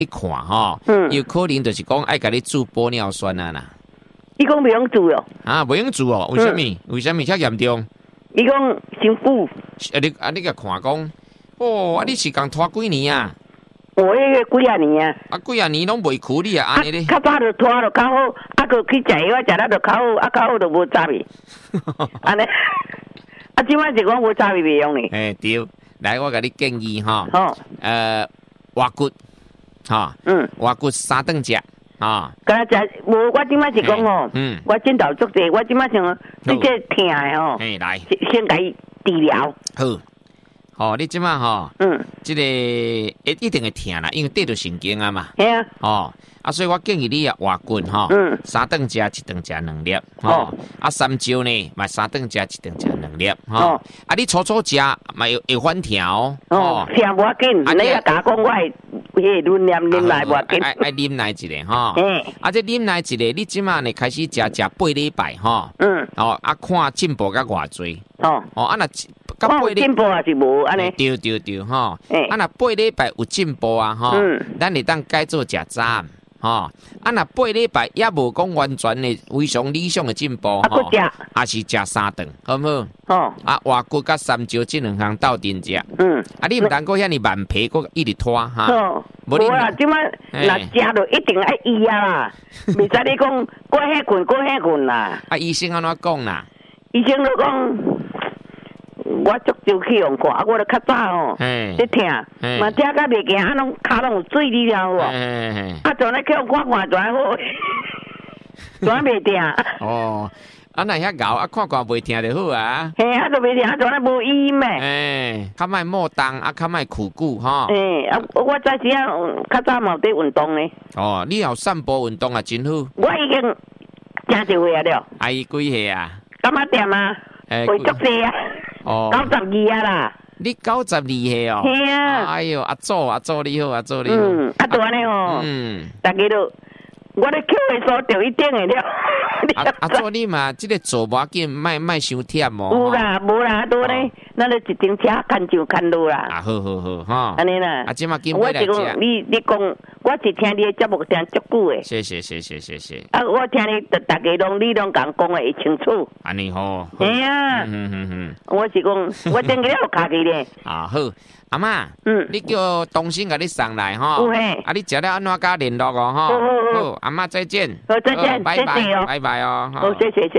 一看吼，有可能就是讲爱甲你注玻尿酸啊啦。 伊讲袂用做哦。 啊，袂用做哦？为什么？为什么遐严重？ 伊讲辛苦。 你甲看讲，哦，你是共拖几年啊？ 我迄个几啊年啊。 啊，几啊年拢未苦你啊？安尼咧。 较早就拖就较好，啊，佮去食药，食了就较好，啊，较好就无杂味。安尼，啊，即摆是讲无杂味袂用哩。 对，来，我甲你建议哈。 好。 蛙骨，哈。蛙骨3顿食。啊， 敢若食无？我即摆是讲吼，我镜头足济，我即摆想你这疼的吼， 来， 先甲伊治疗。 好，你即摆吼，这个一定会疼啦，因为对着神经啊嘛。 系啊。 所以我建议你啊，活棍吼，3顿食，1顿食2粒，3招呢，嘛3顿食，1顿食2粒，你初食嘛会反疼哦。疼无要紧，你也甲我讲，我会迄论念啉来无要紧。 爱啉来一个吼，这啉来一个，你即摆呢开始食8礼拜吼，看进步甲偌济，若看进步还是无安尼？ 对吼，若8礼拜有进步啊吼，咱会当改做食早。若8礼拜也无讲完全的非常理想的进步吼，也是食3顿，好唔好？活骨甲3招这2项斗阵食。你唔通过遐尼慢皮，搁一直拖哈。 无啦，即摆若食就一定爱医啊啦，袂使你讲过遐困啦。 医生安怎讲啦？ 医生都讲。我足少去用看，我著较早吼，咧疼，嘛疼甲袂行，拢骹拢有水哩了喎。昨日去用看昨日好，昨日袂疼。 那遐咬看袂疼就好啊。 嘿，都袂疼，昨日无医咩。 较莫莫动，较莫苦骨吼。 我早时啊，较早嘛有伫运动呢。 你有散步运动啊，真好。 我已经真侪岁了。 阿姨几岁啊？ 干嘛点啊？会足济啊。92啊啦！ 你92岁哦？ 嘿啊！ 哎呦，阿祖你好，阿祖你好。 都安尼吼。大家都，我咧扣的数就一定的了。 阿祖你嘛，这个做无要紧，卖伤忝哦。 有啦，无啦，都咧，咱咧一顶车看上看落啦。 好哈。 安尼啦。 即嘛今买来食。 你讲，我是听你的节目听足久的。 谢谢。 我听你大家你拢讲的会清楚。 安尼好。 嘿啊。我是讲，我顶个了卡起咧。 好，阿妈。你叫东升甲你送来吼。 有嘿。 你食了安怎甲联络哦吼。好，阿妈再见。 好，再见， 拜拜哦。 好，谢谢。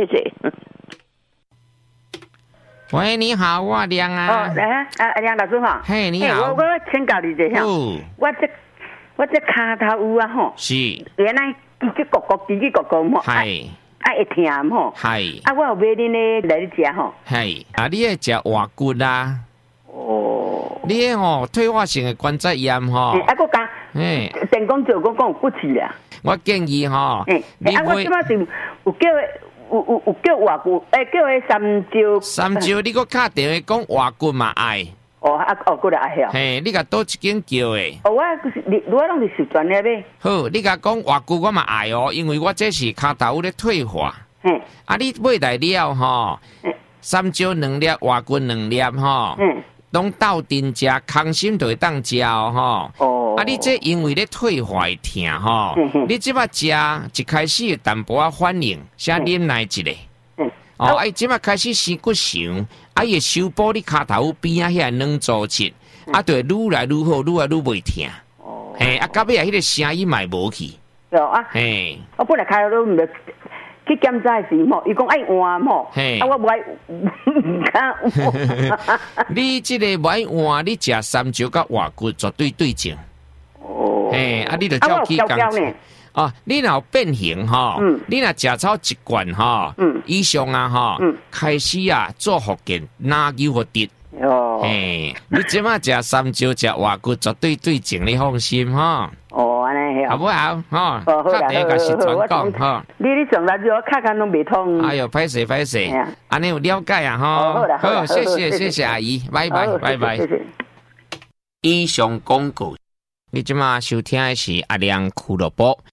喂，你好，我亮啊。 来，亮老师好。 嘿，你好。 我请教你一下。我这骹头有啊吼。 是。 原来叽叽咕咕吼。 系。 会疼吼。 系。 我有买恁来食吼。 系。你爱食活骨啦。你吼退化性的关节炎吼。 我讲。电工做我讲有骨刺啦。 我建议吼。 我即摆是有叫。有叫活骨，叫迄3招。 你搁敲电话讲活骨嘛爱。 骨来爱晓。 嘿，你甲倒一间叫诶。 我拢是受专业买。 好，你甲讲活骨我嘛爱哦，因为我这是骹头有咧退化。你买来了吼，3招2粒，活骨2粒吼。拢斗阵食，空心就会当食吼。你这因为咧退化会疼吼，你即摆食一开始有淡薄仔反应，先忍耐一下。即摆开始生骨伤，伊会修补你骹头边遐软组织，就会愈来愈好，愈来愈袂疼。到尾迄个声音嘛无去。 我本来开都唔去检查时吼，伊讲爱换吼，我不爱唔敢换。 你即个不爱换，你食3招甲活骨绝对对症。你就照去讲。你若有变形吼，你若食草1罐吼以上啊吼，开始做复健，哪有互得？你即马食3招食活骨绝对对症，你放心吼。 安尼好不好？吼，较第一个是专讲吼。 你上来就卡卡拢袂通。 哎呦，歹势，安尼有了解啊吼。好，谢谢阿姨，拜拜。以上广告，你即马收听的是阿亮俱乐部。